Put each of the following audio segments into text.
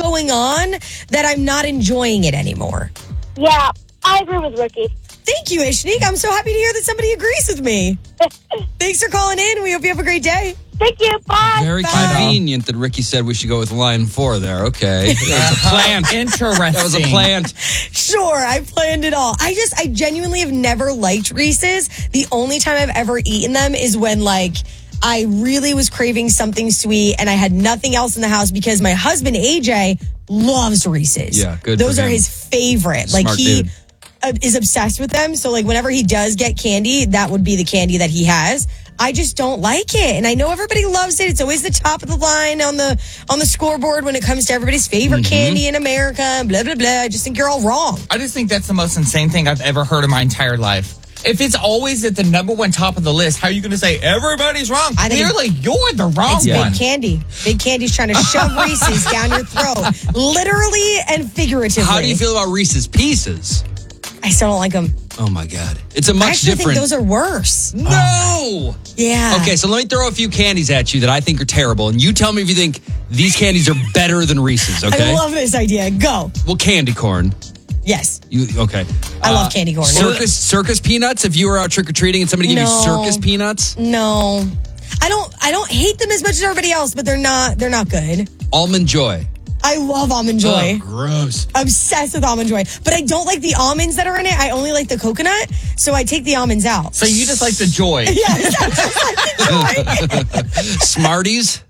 going on that I'm not enjoying it anymore. Yeah, I agree with Ricky. Thank you, Ishnik. I'm so happy to hear that somebody agrees with me. Thanks for calling in. We hope you have a great day. Thank you. Bye. Very convenient that Ricky said we should go with line 4 there. Okay. That was a plant. Interesting. That was a plant. Sure, I planned it all. I genuinely have never liked Reese's. The only time I've ever eaten them is when, like, I really was craving something sweet and I had nothing else in the house because my husband, AJ, loves Reese's. Yeah, good. Those are his favorite. Smart like, he dude. is obsessed with them. So, like, whenever he does get candy, that would be the candy that he has. I just don't like it. And I know everybody loves it. It's always the top of the line on the scoreboard when it comes to everybody's favorite candy in America, and blah, blah, blah. I just think you're all wrong. I just think that's the most insane thing I've ever heard in my entire life. If it's always at the number one top of the list, how are you going to say everybody's wrong? Clearly, you're the wrong it's one. Big Candy. Big Candy's trying to shove Reese's down your throat, literally and figuratively. How do you feel about Reese's Pieces? I still don't like them. Oh, my God. It's a much I actually different... think those are worse. No! Yeah. Okay, so let me throw a few candies at you that I think are terrible, and you tell me if you think these candies are better than Reese's, okay? I love this idea. Go. Well, candy corn. Yes. Okay. I love candy corn. Circus peanuts, if you were out trick-or-treating and somebody gave you circus peanuts? No. I don't hate them as much as everybody else, but they're not good. Almond Joy. I love Almond Joy. Oh, gross. Obsessed with Almond Joy. But I don't like the almonds that are in it. I only like the coconut, so I take the almonds out. So you just like the joy. Yes, I just like the joy. Smarties?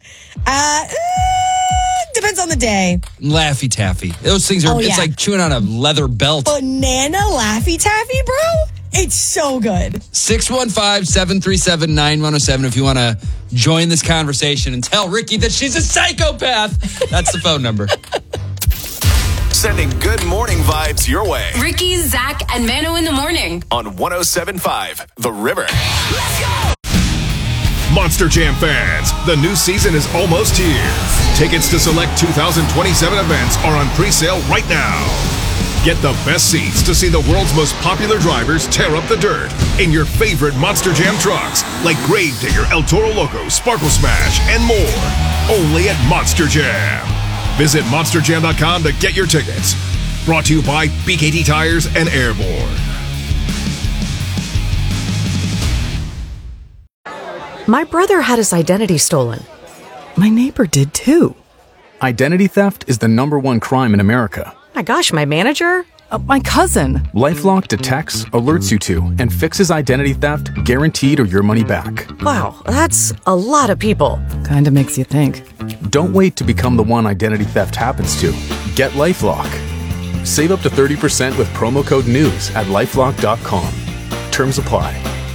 Depends on the day. Laffy Taffy. Those things are, it's like chewing on a leather belt. Banana Laffy Taffy, bro? It's so good. 615-737-9107 if you want to join this conversation and tell Ricky that she's a psychopath. That's the phone number. Sending good morning vibes your way. Ricky, Zach, and Mano in the morning. On 107.5 The River. Let's go! Monster Jam fans, the new season is almost here. Tickets to select 2027 events are on pre-sale right now. Get the best seats to see the world's most popular drivers tear up the dirt in your favorite Monster Jam trucks, like Gravedigger, El Toro Loco, Sparkle Smash, and more. Only at Monster Jam. Visit monsterjam.com to get your tickets. Brought to you by BKT Tires and Airborne. My brother had his identity stolen. My neighbor did too. Identity theft is the #1 crime in America. My gosh, my manager? My cousin. LifeLock detects, alerts you to, and fixes identity theft guaranteed or your money back. Wow, that's a lot of people. Kinda makes you think. Don't wait to become the one identity theft happens to. Get LifeLock. Save up to 30% with promo code NEWS at LifeLock.com. Terms apply.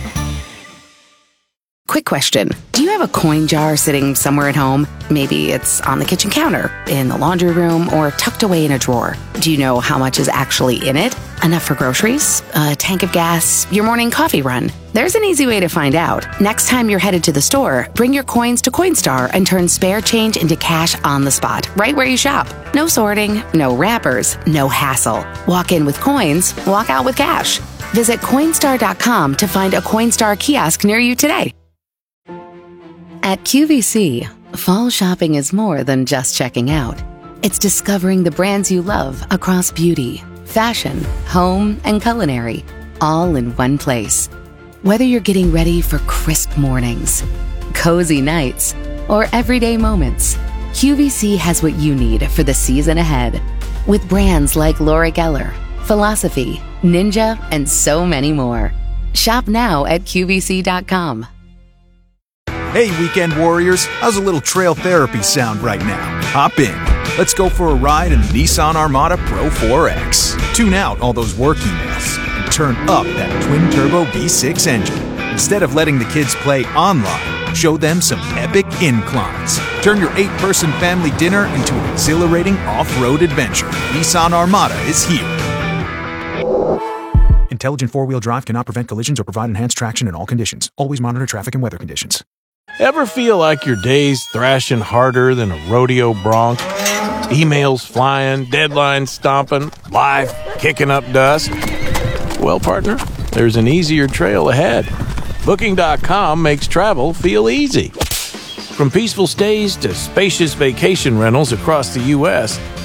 Quick question. Do you have a coin jar sitting somewhere at home? Maybe it's on the kitchen counter, in the laundry room, or tucked away in a drawer. Do you know how much is actually in it? Enough for groceries? A tank of gas? Your morning coffee run? There's an easy way to find out. Next time you're headed to the store, bring your coins to Coinstar and turn spare change into cash on the spot, right where you shop. No sorting, no wrappers, no hassle. Walk in with coins, walk out with cash. Visit Coinstar.com to find a Coinstar kiosk near you today. At QVC, fall shopping is more than just checking out. It's discovering the brands you love across beauty, fashion, home, and culinary, all in one place. Whether you're getting ready for crisp mornings, cozy nights, or everyday moments, QVC has what you need for the season ahead. With brands like Laura Geller, Philosophy, Ninja, and so many more. Shop now at QVC.com. Hey, weekend warriors, how's a little trail therapy sound right now? Hop in. Let's go for a ride in the Nissan Armada Pro 4X. Tune out all those work emails and turn up that twin-turbo V6 engine. Instead of letting the kids play online, show them some epic inclines. Turn your 8-person family dinner into an exhilarating off-road adventure. Nissan Armada is here. Intelligent four-wheel drive cannot prevent collisions or provide enhanced traction in all conditions. Always monitor traffic and weather conditions. Ever feel like your day's thrashing harder than a rodeo bronc? Emails flying, deadlines stomping, life kicking up dust? Well, partner, there's an easier trail ahead. Booking.com makes travel feel easy. From peaceful stays to spacious vacation rentals across the U.S.,